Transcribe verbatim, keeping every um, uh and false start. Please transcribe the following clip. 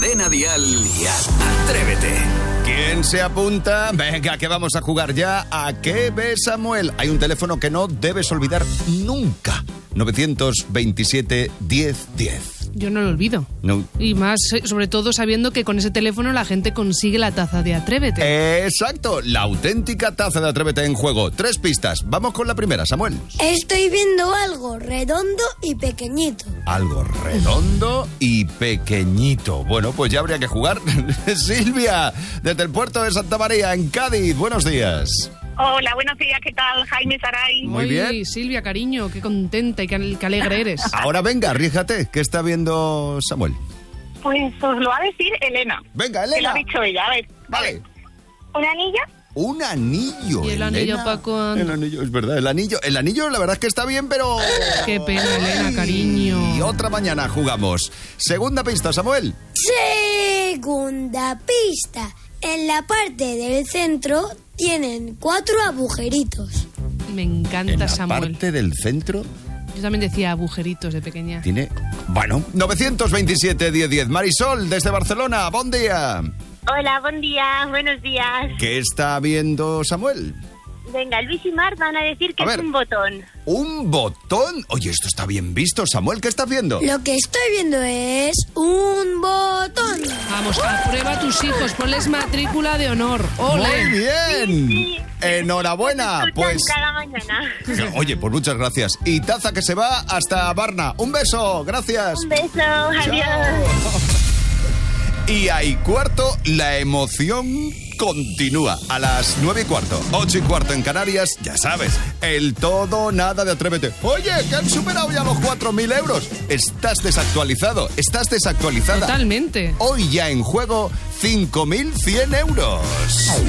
Cadena Dial y Atrévete. ¿Quién se apunta? Venga, que vamos a jugar ya. ¿A qué ve Samuel? Hay un teléfono que no debes olvidar nunca. nueve veintisiete, diez diez. Yo no lo olvido. No. Y más, sobre todo sabiendo que con ese teléfono la gente consigue la taza de Atrévete. Exacto, la auténtica taza de Atrévete en juego. Tres pistas. Vamos con la primera, Samuel. Estoy viendo algo redondo y pequeñito. Algo redondo y pequeñito. Bueno, pues ya habría que jugar. Silvia, desde el puerto de Santa María, en Cádiz. Buenos días. Hola, buenos días, ¿qué tal? Jaime Saray. Muy bien. Uy, Silvia, cariño, qué contenta y qué, qué alegre eres. Ahora venga, arríjate. ¿Qué está viendo Samuel? Pues os lo va a decir Elena. Venga, Que lo Elena. ha dicho ella, a ver. Vale. ¿Un anillo? Un anillo. Y el anillo, Elena. Paco. El anillo, es verdad, el anillo. El anillo, la verdad es que está bien, pero... Qué pena, Elena, cariño. Y otra mañana jugamos. Segunda pista, Samuel. Segunda pista. En la parte del centro tienen cuatro agujeritos. Me encanta, En la Samuel. parte del centro Yo también decía agujeritos de pequeña. tiene... Bueno, nueve veintisiete, diez diez. Marisol, desde Barcelona, buen día. Hola, buen día, buenos días. ¿Qué está viendo Samuel? Venga, Luis y Mar van a decir que A es ver. un botón. ¿Un botón? Oye, esto está bien visto. Samuel, ¿qué estás viendo? Lo que estoy viendo es un botón. Vamos, aprueba a tus hijos, ponles matrícula de honor. ¡Ole! ¡Muy bien! Sí, sí. Enhorabuena, Escuchan pues... cada mañana. Oye, pues muchas gracias. Y taza que se va hasta Varna. Un beso, gracias. Un beso, adiós. Y ahí cuarto, la emoción continúa. A las nueve y cuarto, ocho y cuarto en Canarias, ya sabes, el todo o nada de Atrévete. Oye, que han superado ya los cuatro mil euros. Estás desactualizado, estás desactualizada. Totalmente. Hoy ya en juego cinco mil cien euros.